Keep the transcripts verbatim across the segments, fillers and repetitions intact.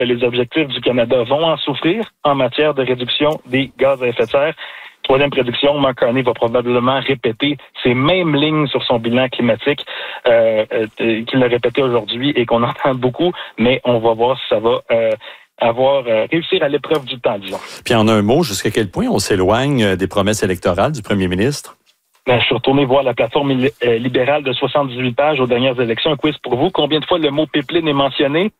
les objectifs du Canada vont en souffrir en matière de réduction des gaz à effet de serre. Troisième prédiction, Mark Carney va probablement répéter ces mêmes lignes sur son bilan climatique euh, euh, qu'il a répété aujourd'hui et qu'on entend beaucoup, mais on va voir si ça va euh, avoir euh, réussir à l'épreuve du temps, disons. Puis en un mot, jusqu'à quel point on s'éloigne des promesses électorales du premier ministre? Ben, je suis retourné voir la plateforme libérale de soixante-dix-huit pages aux dernières élections. Un quiz pour vous. Combien de fois le mot pipeline est mentionné?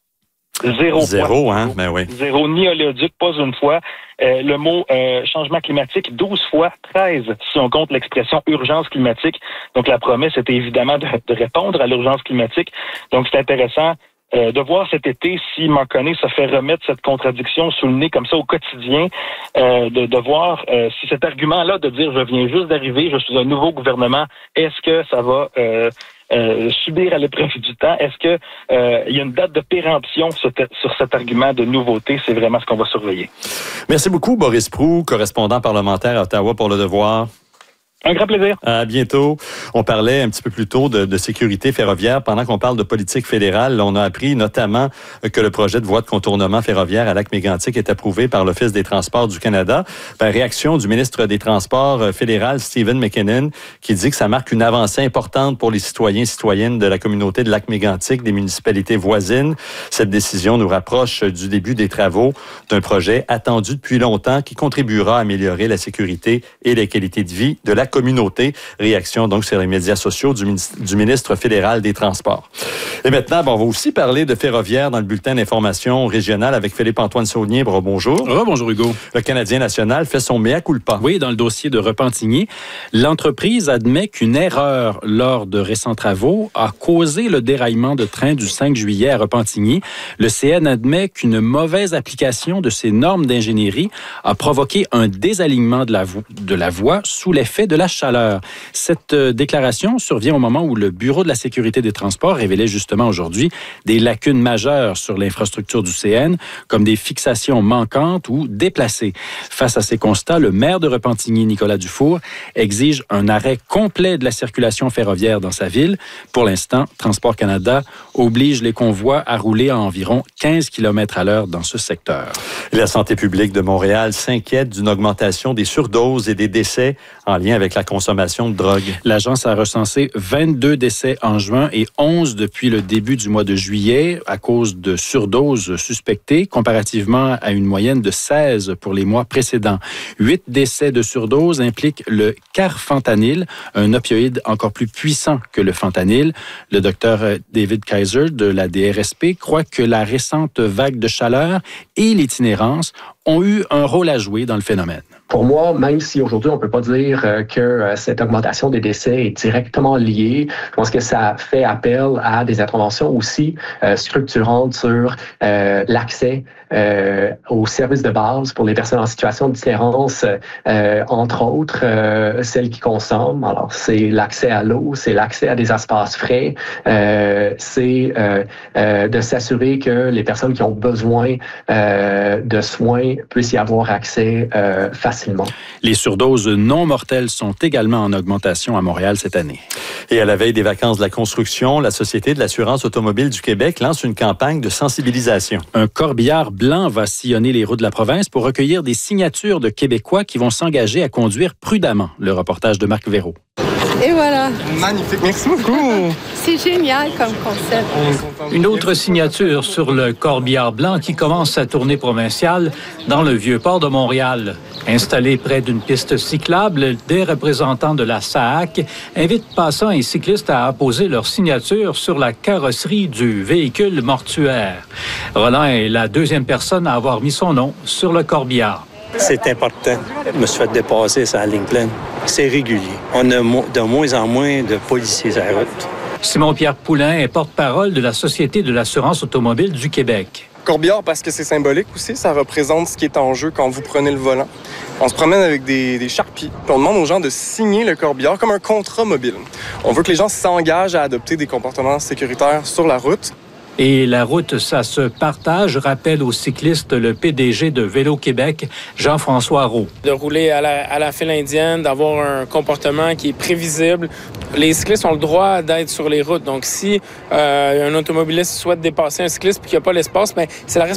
Zéro. Zéro, fois. hein? Ben oui. Zéro, ni oléoduc, pas une fois. Euh, le mot euh, changement climatique, douze fois, treize si on compte l'expression urgence climatique. Donc la promesse était évidemment de, de répondre à l'urgence climatique. Donc c'est intéressant euh, de voir cet été si Mark Carney se fait remettre cette contradiction sous le nez comme ça au quotidien, euh, de, de voir euh, si cet argument-là de dire je viens juste d'arriver, je suis un nouveau gouvernement, est-ce que ça va euh, Euh, subir à l'épreuve du temps. Est-ce que euh, il y a une date de péremption sur, te, sur cet argument de nouveauté? C'est vraiment ce qu'on va surveiller. Merci beaucoup, Boris Proulx, correspondant parlementaire à Ottawa pour Le Devoir. Un grand plaisir. À bientôt. On parlait un petit peu plus tôt de, de sécurité ferroviaire. Pendant qu'on parle de politique fédérale, on a appris notamment que le projet de voie de contournement ferroviaire à Lac-Mégantic est approuvé par l'Office des transports du Canada. Ben, réaction du ministre des Transports fédéral, Stephen McKinnon, qui dit que ça marque une avancée importante pour les citoyens et citoyennes de la communauté de Lac-Mégantic, des municipalités voisines. Cette décision nous rapproche du début des travaux d'un projet attendu depuis longtemps qui contribuera à améliorer la sécurité et la qualité de vie de la communauté. Réaction donc sur les médias sociaux du ministre, du ministre fédéral des Transports. Et maintenant, bon, on va aussi parler de ferroviaire dans le bulletin d'information régional avec Philippe-Antoine Saunier. Bonjour. Oh, bonjour Hugo. Le Canadien national fait son mea culpa. Oui, dans le dossier de Repentigny, l'entreprise admet qu'une erreur lors de récents travaux a causé le déraillement de train du cinq juillet à Repentigny. Le C N admet qu'une mauvaise application de ses normes d'ingénierie a provoqué un désalignement de la, vo- de la voie sous l'effet de la chaleur. Cette euh, déclaration survient au moment où le Bureau de la sécurité des transports révélait justement aujourd'hui des lacunes majeures sur l'infrastructure du C N, comme des fixations manquantes ou déplacées. Face à ces constats, le maire de Repentigny, Nicolas Dufour, exige un arrêt complet de la circulation ferroviaire dans sa ville. Pour l'instant, Transport Canada oblige les convois à rouler à environ quinze kilomètres à l'heure dans ce secteur. La santé publique de Montréal s'inquiète d'une augmentation des surdoses et des décès en lien avec la consommation de drogue. L'agence a recensé vingt-deux décès en juin et onze depuis le début du mois de juillet à cause de surdoses suspectées, comparativement à une moyenne de seize pour les mois précédents. Huit décès de surdose impliquent le carfentanyl, un opioïde encore plus puissant que le fentanyl. Le docteur David Kaiser de la D R S P croit que la récente vague de chaleur et l'itinérance ont eu un rôle à jouer dans le phénomène. Pour moi, même si aujourd'hui on peut pas dire euh, que euh, cette augmentation des décès est directement liée, je pense que ça fait appel à des interventions aussi euh, structurantes sur euh, l'accès euh, aux services de base pour les personnes en situation d'itinérance, euh, entre autres euh, celles qui consomment. Alors c'est l'accès à l'eau, c'est l'accès à des espaces frais, euh, c'est euh, euh, de s'assurer que les personnes qui ont besoin euh, de soins puissent y avoir accès euh, facilement. Les surdoses non mortelles sont également en augmentation à Montréal cette année. Et à la veille des vacances de la construction, la Société de l'assurance automobile du Québec lance une campagne de sensibilisation. Un corbillard blanc va sillonner les routes de la province pour recueillir des signatures de Québécois qui vont s'engager à conduire prudemment. Le reportage de Marc Véraud. Et voilà. Magnifique, merci beaucoup. C'est génial comme concept. Une autre signature sur le corbillard blanc qui commence sa tournée provinciale dans le Vieux-Port de Montréal. Installés près d'une piste cyclable, des représentants de la S A A C invitent passants et cyclistes à apposer leur signature sur la carrosserie du véhicule mortuaire. Roland est la deuxième personne à avoir mis son nom sur le corbillard. C'est important. Je me suis fait dépasser sur la ligne pleine. C'est régulier. On a de moins en moins de policiers à la route. Simon-Pierre Poulain est porte-parole de la Société de l'assurance automobile du Québec. Corbillard, parce que c'est symbolique aussi, ça représente ce qui est en jeu quand vous prenez le volant. On se promène avec des, des charpies, puis on demande aux gens de signer le corbillard comme un contrat mobile. On veut que les gens s'engagent à adopter des comportements sécuritaires sur la route. Et la route, ça se partage, rappelle aux cyclistes le P D G de Vélo Québec, Jean-François Roux. De rouler à la, à la file indienne, d'avoir un comportement qui est prévisible. Les cyclistes ont le droit d'être sur les routes. Donc, si euh, un automobiliste souhaite dépasser un cycliste et qu'il n'y a pas l'espace, bien, c'est la responsabilité